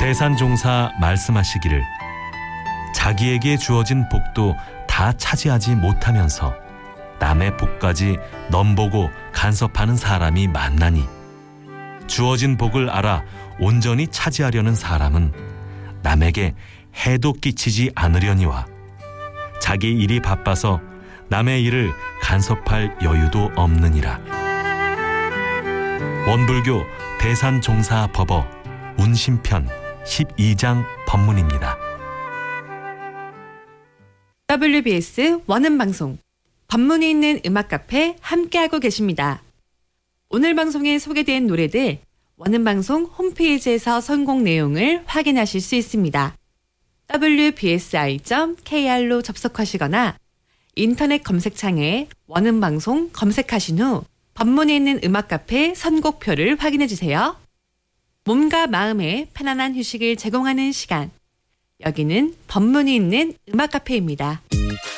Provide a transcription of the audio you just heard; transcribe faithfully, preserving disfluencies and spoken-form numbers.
대산종사 말씀하시기를 자기에게 주어진 복도 다 차지하지 못하면서 남의 복까지 넘보고 간섭하는 사람이 많나니 주어진 복을 알아 온전히 차지하려는 사람은 남에게 해도 끼치지 않으려니와 자기 일이 바빠서 남의 일을 간섭할 여유도 없느니라. 원불교 대산종사법어 운심편 십이 장 법문입니다. 더블유비에스 원음방송 법문이 있는 음악카페 함께하고 계십니다. 오늘 방송에 소개된 노래들 원음방송 홈페이지에서 선곡 내용을 확인하실 수 있습니다. 더블유비에스아이 점 케이알로 접속하시거나 인터넷 검색창에 원음방송 검색하신 후 법문이 있는 음악카페 선곡표를 확인해주세요. 몸과 마음에 편안한 휴식을 제공하는 시간. 여기는 법문이 있는 음악카페입니다.